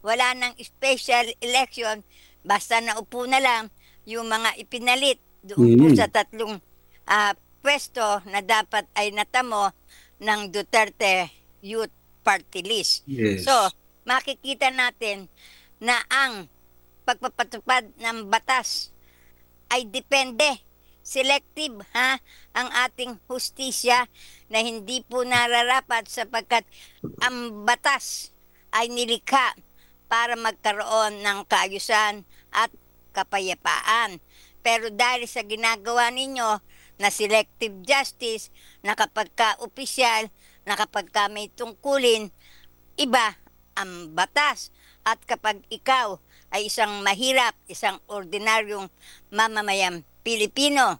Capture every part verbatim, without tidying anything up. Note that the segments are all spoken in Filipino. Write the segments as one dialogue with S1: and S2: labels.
S1: wala ng special election, basta naupo na lang yung mga ipinalit doon po sa
S2: Mm.
S1: tatlong ah, pwesto na dapat ay natamo ng Duterte Youth Party List. So,
S2: Yes.
S1: makikita natin na ang pagpapatupad ng batas ay depende. Selective ha ang ating hustisya na hindi po nararapat sapagkat ang batas ay nilikha para magkaroon ng kaayusan at kapayapaan. Pero dahil sa ginagawa ninyo na selective justice, na kapag ka opisyal, na kapag ka may tungkulin, iba ang batas. At kapag ikaw ay isang mahirap, isang ordinaryong mamamayang Pilipino,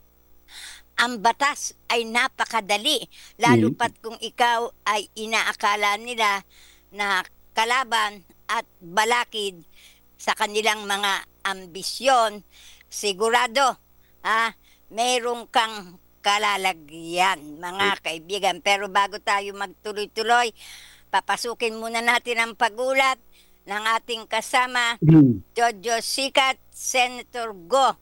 S1: ang batas ay napakadali. Lalo
S2: Mm.
S1: pat kung ikaw ay inaakala nila na kalaban at balakid sa kanilang mga ambisyon, sigurado, ha, merong kang kalalagyan, mga kaibigan. Pero bago tayo magtuloy-tuloy, papasukin muna natin ang pagulat ng ating kasama,
S2: Mm.
S1: Jojo Sikat, Senator Go.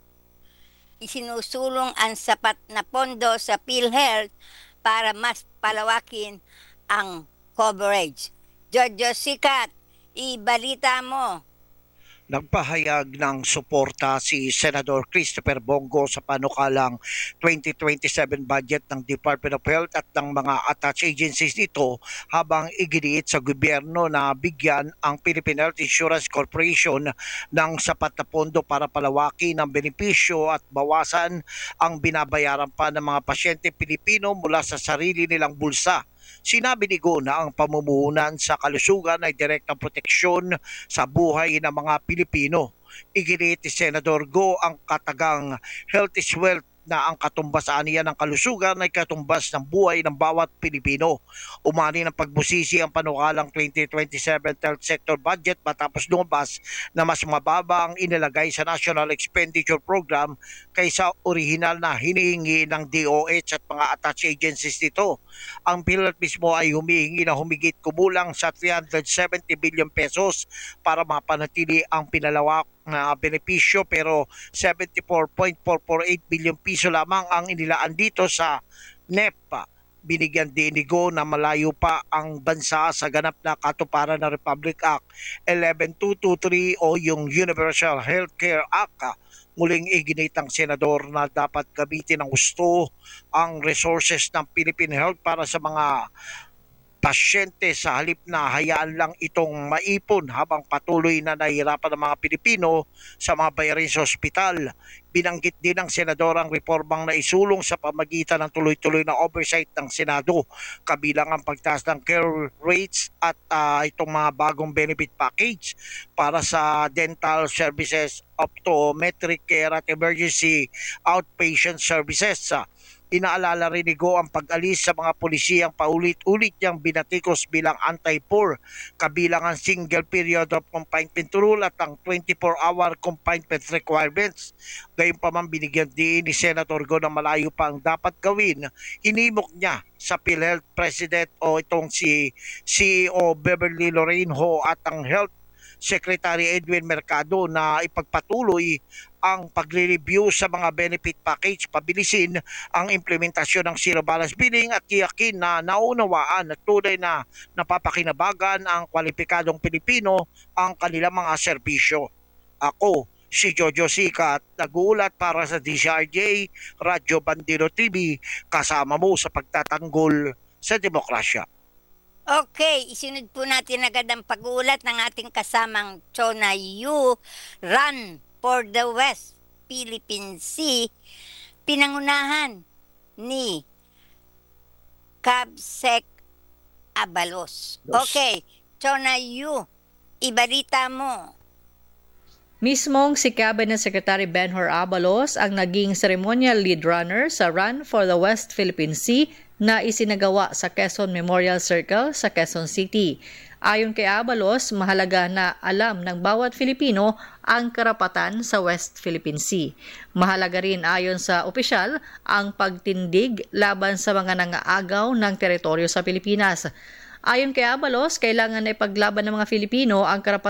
S1: Isinusulong ang sapat na pondo sa PhilHealth para mas palawakin ang coverage. Jojo Sikat, ibalita mo.
S3: Nagpahayag ng suporta si Senador Christopher Bongo sa panukalang twenty twenty-seven budget ng Department of Health at ng mga attached agencies nito habang iginiit sa gobyerno na bigyan ang Philippine Health Insurance Corporation ng sapat na pondo para palawakin ang benepisyo at bawasan ang binabayaran pa ng mga pasyente Pilipino mula sa sarili nilang bulsa. Sinabi ni Go na ang pamumuhunan sa kalusugan ay direktang proteksyon sa buhay ng mga Pilipino. Iginiit ni Senador Go ang katagang health is wealth na ang katumbasaan niya ng kalusugan ay katumbas ng buhay ng bawat Pilipino. Umani ng pagbusisi ang panukalang twenty twenty-seven health sector budget matapos lumabas na mas mababa ang inilagay sa National Expenditure Program kaysa orihinal na hinihingi ng D O H at mga attached agencies nito. Ang PhilHealth mismo ay humihingi na humigit kumulang sa three hundred seventy billion pesos para mapanatili ang pinalawak na benepisyo, pero seventy-four point four four eight billion piso lamang ang inilaan dito sa N E P. Binigyan din ni Go na malayo pa ang bansa sa ganap na katuparan ng Republic Act eleven two twenty-three o yung Universal Healthcare Act. Muling iginit ang senador na dapat gamitin ng gusto ang resources ng Philippine Health para sa mga pasyente sa halip na hayaan lang itong maipon habang patuloy na nahihirapan ng mga Pilipino sa mga bayarin sa ospital. Binanggit din ng senador ang reformang naisulong sa pamagitan ng tuloy-tuloy na oversight ng Senado, kabilang ang pagtaas ng care rates at uh, itong mga bagong benefit package para sa dental services, optometric care at emergency outpatient services. Inaalala rin ni Go ang pag-alis sa mga pulisiyang paulit-ulit niyang binatikos bilang anti-poor, kabilang ang single period of confinement rule at ang twenty-four hour confinement requirements. Gayunpaman binigyan din ni Senator Go na malayo pa ang dapat gawin. Hinimok niya sa PhilHealth President o itong si C E O Beverly Lorraine Ho at ang Health Secretary Edwin Mercado na ipagpatuloy ang pagre-review sa mga benefit package, pabilisin ang implementasyon ng zero balance billing at tiyakin na naunawaan at tunay na napapakinabagan ang kwalipikadong Pilipino ang kanilang mga serbisyo. Ako, si Jojo Sikat, nag-uulat para sa D C R J, Radyo Bandero T V, kasama mo sa pagtatanggol sa demokrasya.
S1: Okay, isunod po natin agad ang pag-uulat ng ating kasamang Chona Yu, Run for the West Philippine Sea, pinangunahan ni Cabsec Abalos. Okay, Chona Yu, ibalita mo.
S4: Mismong si Cabinet Secretary Benhur Abalos ang naging ceremonial lead runner sa Run for the West Philippine Sea na isinagawa sa Quezon Memorial Circle sa Quezon City. Ayon kay Abalos, mahalaga na alam ng bawat Filipino ang karapatan sa West Philippine Sea. Mahalaga rin ayon sa opisyal ang pagtindig laban sa mga nangaagaw ng teritoryo sa Pilipinas. Ayon kay Abalos, kailangan na ipaglaban ng mga Filipino ang karapatan